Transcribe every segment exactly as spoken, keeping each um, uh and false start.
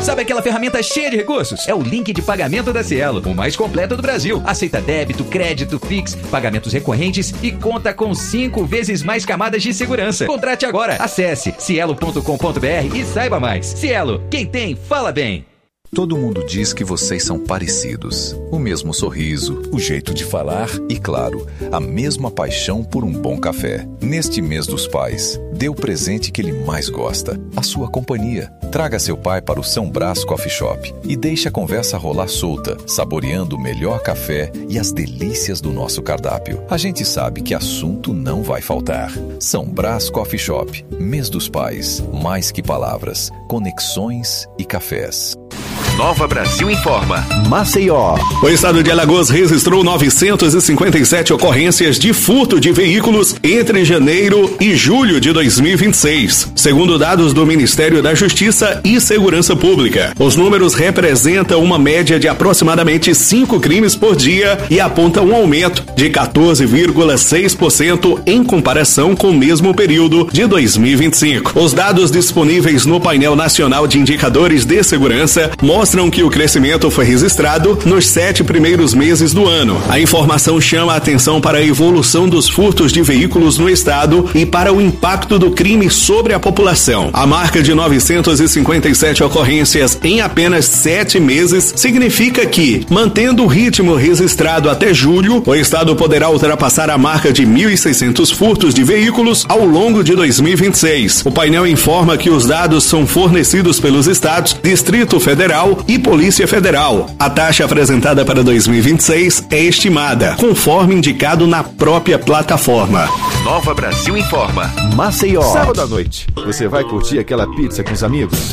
Sabe aquela ferramenta cheia de recursos? É o link de pagamento da Cielo, o mais completo do Brasil. Aceita débito, crédito, Pix, pagamentos recorrentes e conta com cinco vezes mais camadas de segurança. Contrate agora. Acesse cielo ponto com ponto br e saiba mais. Cielo, quem tem, fala bem. Todo mundo diz que vocês são parecidos. O mesmo sorriso, o jeito de falar e, claro, a mesma paixão por um bom café. Neste mês dos pais, dê o presente que ele mais gosta, a sua companhia. Traga seu pai para o São Brás Coffee Shop e deixe a conversa rolar solta, saboreando o melhor café e as delícias do nosso cardápio. A gente sabe que assunto não vai faltar. São Brás Coffee Shop, mês dos pais. Mais que palavras, conexões e cafés. Nova Brasil informa. Maceió. O estado de Alagoas registrou novecentas e cinquenta e sete ocorrências de furto de veículos entre janeiro e julho de dois mil e vinte e seis, segundo dados do Ministério da Justiça e Segurança Pública. Os números representam uma média de aproximadamente cinco crimes por dia e apontam um aumento de quatorze vírgula seis por cento em comparação com o mesmo período de dois mil e vinte e cinco. Os dados disponíveis no painel nacional de indicadores de segurança mostram mostram que o crescimento foi registrado nos sete primeiros meses do ano. A informação chama a atenção para a evolução dos furtos de veículos no estado e para o impacto do crime sobre a população. A marca de novecentas e cinquenta e sete ocorrências em apenas sete meses significa que, mantendo o ritmo registrado até julho, o estado poderá ultrapassar a marca de mil e seiscentos furtos de veículos ao longo de dois mil e vinte e seis. O painel informa que os dados são fornecidos pelos estados, Distrito Federal e Polícia Federal. A taxa apresentada para dois mil e vinte e seis é estimada, conforme indicado na própria plataforma. Nova Brasil informa. Maceió. Sábado à noite, você vai curtir aquela pizza com os amigos?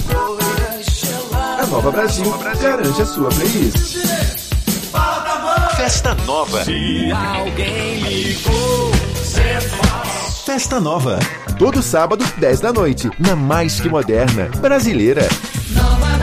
A Nova Brasil garante a sua playlist. Festa Nova. Se alguém ligou, cê faz. Festa Nova. Todo sábado, dez da noite, na mais que moderna brasileira. Nova